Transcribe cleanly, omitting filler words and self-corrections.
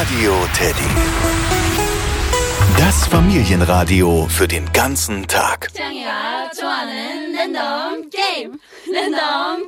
Radio Teddy. Das Familienradio für den ganzen Tag. 창이가 좋아하는 랜덤 게임. 랜덤